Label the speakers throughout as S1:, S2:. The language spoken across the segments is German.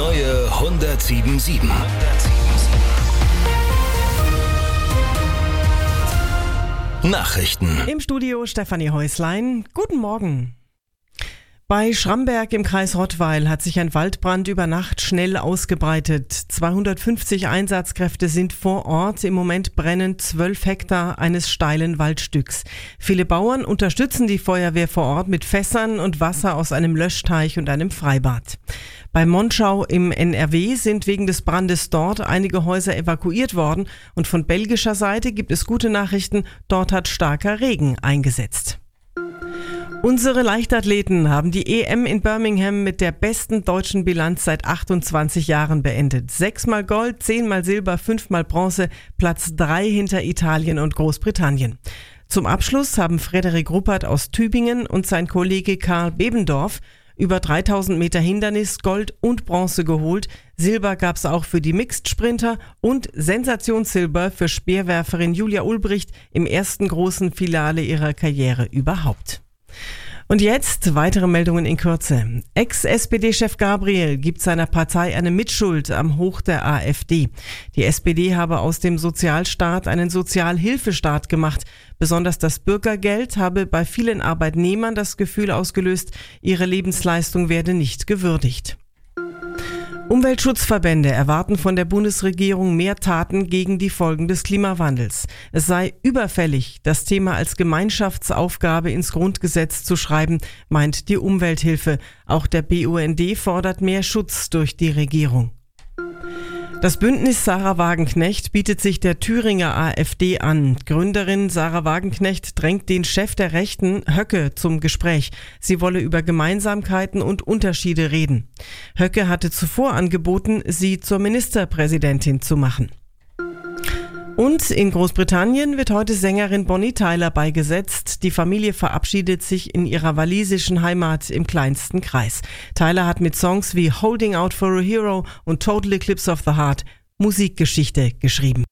S1: neue 107.7. Nachrichten.
S2: Im Studio Stefanie Häuslein. Guten Morgen. Bei Schramberg im Kreis Rottweil hat sich ein Waldbrand über Nacht schnell ausgebreitet. 250 Einsatzkräfte sind vor Ort. Im Moment brennen 12 Hektar eines steilen Waldstücks. Viele Bauern unterstützen die Feuerwehr vor Ort mit Fässern und Wasser aus einem Löschteich und einem Freibad. Bei Monschau im NRW sind wegen des Brandes dort einige Häuser evakuiert worden und von belgischer Seite gibt es gute Nachrichten. Dort hat starker Regen eingesetzt. Unsere Leichtathleten haben die EM in Birmingham mit der besten deutschen Bilanz seit 28 Jahren beendet. 6-mal Gold, 10-mal Silber, 5-mal Bronze, Platz 3 hinter Italien und Großbritannien. Zum Abschluss haben Frederik Ruppert aus Tübingen und sein Kollege Karl Bebendorf über 3000 Meter Hindernis Gold und Bronze geholt. Silber gab's auch für die Mixed-Sprinter und Sensationssilber für Speerwerferin Julia Ulbricht im ersten großen Finale ihrer Karriere überhaupt. Und jetzt weitere Meldungen in Kürze. Ex-SPD-Chef Gabriel gibt seiner Partei eine Mitschuld am Hoch der AfD. Die SPD habe aus dem Sozialstaat einen Sozialhilfestaat gemacht. Besonders das Bürgergeld habe bei vielen Arbeitnehmern das Gefühl ausgelöst, ihre Lebensleistung werde nicht gewürdigt. Umweltschutzverbände erwarten von der Bundesregierung mehr Taten gegen die Folgen des Klimawandels. Es sei überfällig, das Thema als Gemeinschaftsaufgabe ins Grundgesetz zu schreiben, meint die Umwelthilfe. Auch der BUND fordert mehr Schutz durch die Regierung. Das Bündnis Sarah Wagenknecht bietet sich der Thüringer AfD an. Gründerin Sarah Wagenknecht drängt den Chef der Rechten, Höcke, zum Gespräch. Sie wolle über Gemeinsamkeiten und Unterschiede reden. Höcke hatte zuvor angeboten, sie zur Ministerpräsidentin zu machen. Und in Großbritannien wird heute Sängerin Bonnie Tyler beigesetzt. Die Familie verabschiedet sich in ihrer walisischen Heimat im kleinsten Kreis. Tyler hat mit Songs wie Holding Out for a Hero und Total Eclipse of the Heart Musikgeschichte geschrieben.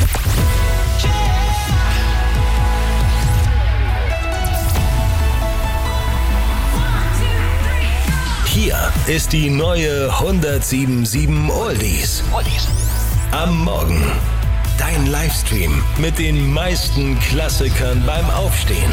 S1: Hier ist die neue 107.7 Oldies. Am Morgen. Dein Livestream mit den meisten Klassikern beim Aufstehen.